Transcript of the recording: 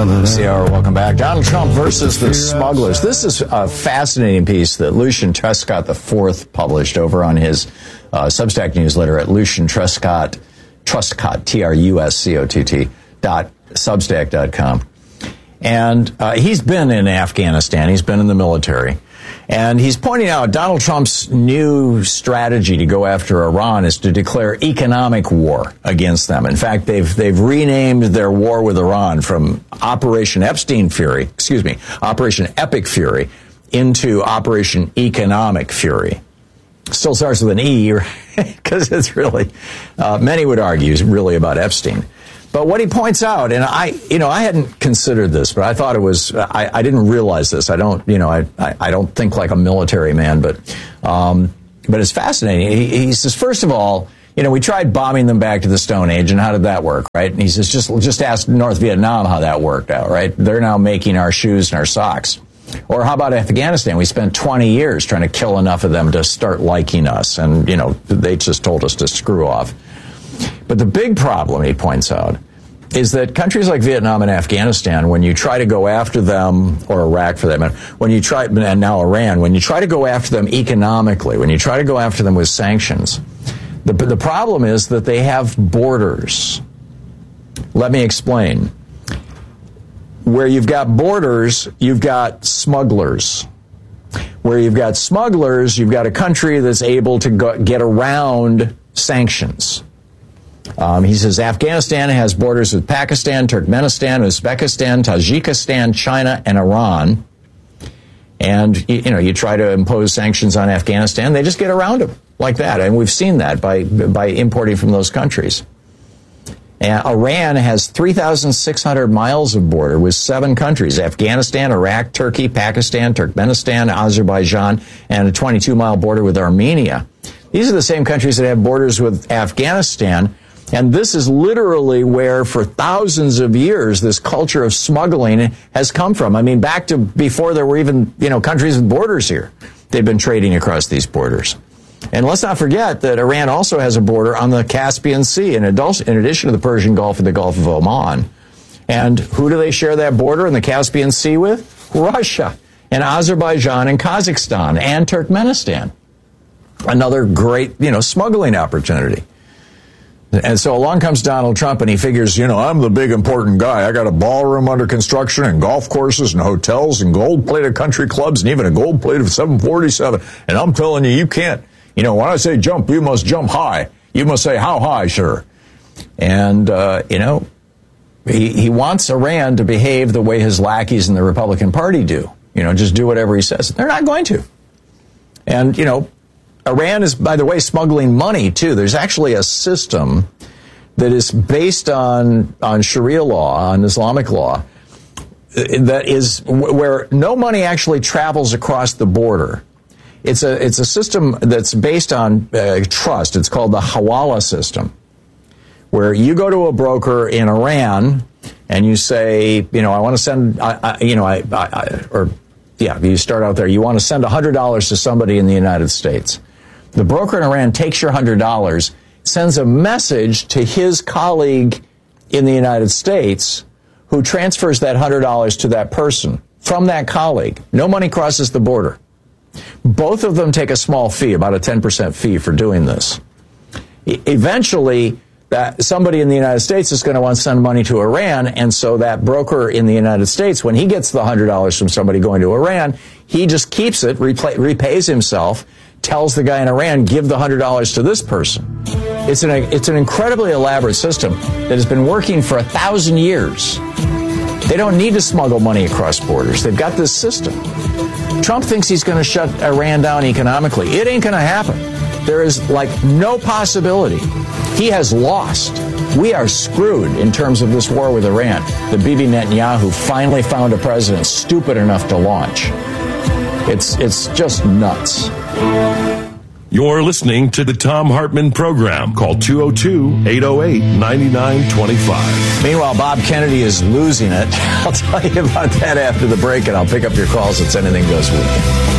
CR, welcome back. Donald Trump versus the smugglers. This is a fascinating piece that Lucian Truscott IV published over on his Substack newsletter at Lucian Truscott, Truscott.substack.com. And he's been in Afghanistan. He's been in the military. And he's pointing out Donald Trump's new strategy to go after Iran is to declare economic war against them. In fact, they've renamed their war with Iran from Operation Epic Fury into Operation Economic Fury. Still starts with an E, because it's really, many would argue, is really about Epstein. But what he points out, and I hadn't considered this, but I thought it was, I didn't realize this. I don't think like a military man, but it's fascinating. He says, first of all, we tried bombing them back to the Stone Age, and how did that work, right? And he says, just ask North Vietnam how that worked out, right? They're now making our shoes and our socks. Or how about Afghanistan? We spent 20 years trying to kill enough of them to start liking us, and, they just told us to screw off. But the big problem, he points out, is that countries like Vietnam and Afghanistan, when you try to go after them, or Iraq for that matter, and now Iran, when you try to go after them economically, when you try to go after them with sanctions, the problem is that they have borders. Let me explain. Where you've got borders, you've got smugglers. Where you've got smugglers, you've got a country that's able to get around sanctions. He says Afghanistan has borders with Pakistan, Turkmenistan, Uzbekistan, Tajikistan, China, and Iran. And, you try to impose sanctions on Afghanistan, they just get around them like that. And we've seen that by importing from those countries. And Iran has 3,600 miles of border with 7 countries: Afghanistan, Iraq, Turkey, Pakistan, Turkmenistan, Azerbaijan, and a 22-mile border with Armenia. These are the same countries that have borders with Afghanistan. And this is literally where, for thousands of years, this culture of smuggling has come from. I mean, back to before there were even, countries with borders here. They've been trading across these borders. And let's not forget that Iran also has a border on the Caspian Sea, in addition to the Persian Gulf and the Gulf of Oman. And who do they share that border in the Caspian Sea with? Russia and Azerbaijan and Kazakhstan and Turkmenistan. Another great, smuggling opportunity. And so along comes Donald Trump, and he figures, I'm the big important guy. I got a ballroom under construction and golf courses and hotels and gold-plated country clubs and even a gold-plated 747. And I'm telling you, you can't. When I say jump, you must jump high. You must say, how high, sir? And, he wants Iran to behave the way his lackeys in the Republican Party do. Just do whatever he says. They're not going to. And, Iran is, by the way, smuggling money, too. There's actually a system that is based on Sharia law, on Islamic law, that is where no money actually travels across the border. It's a system that's based on trust. It's called the Hawala system, where you go to a broker in Iran and you say, I want to send, you start out there. You want to send $100 to somebody in the United States. The broker in Iran takes your $100, sends a message to his colleague in the United States, who transfers that $100 to that person from that colleague. No money crosses the border. Both of them take a small fee, about a 10% fee for doing this. Eventually, that somebody in the United States is going to want to send money to Iran, and so that broker in the United States, when he gets the $100 from somebody going to Iran, he just keeps it, repays himself, tells the guy in Iran, give the $100 to this person. It's an incredibly elaborate system that has been working for 1,000 years. They don't need to smuggle money across borders. They've got this system. Trump thinks he's going to shut Iran down economically. It ain't going to happen. There is no possibility. He has lost. We are screwed in terms of this war with Iran that Bibi Netanyahu finally found a president stupid enough to launch. It's just nuts. You're listening to the Thom Hartmann Program. Call 202-808-9925. Meanwhile, Bob Kennedy is losing it. I'll tell you about that after the break, and I'll pick up your calls. It's Anything Goes Weekend.